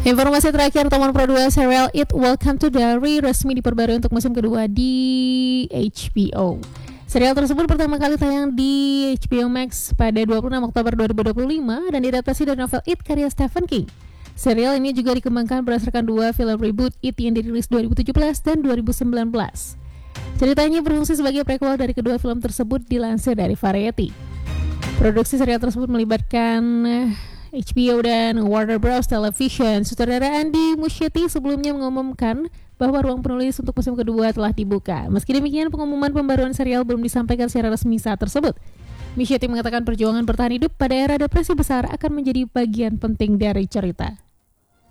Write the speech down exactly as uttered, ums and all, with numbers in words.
Informasi terakhir, Tomon Pro dua serial It Welcome to Derry resmi diperbarui untuk musim kedua di H B O. Serial tersebut pertama kali tayang di H B O Max pada dua puluh enam Oktober dua ribu dua puluh lima dan diadaptasi dari novel It karya Stephen King. Serial ini juga dikembangkan berdasarkan dua film reboot It yang dirilis dua ribu tujuh belas dan dua ribu sembilan belas. Ceritanya berfungsi sebagai prequel dari kedua film tersebut dilansir dari Variety. Produksi serial tersebut melibatkan H B O dan Warner Bros Television. Sutradara Andy Muschietti sebelumnya mengumumkan bahwa ruang penulis untuk musim kedua telah dibuka. Meski demikian, pengumuman pembaruan serial belum disampaikan secara resmi saat tersebut. Muschietti mengatakan perjuangan bertahan hidup pada era depresi besar akan menjadi bagian penting dari cerita.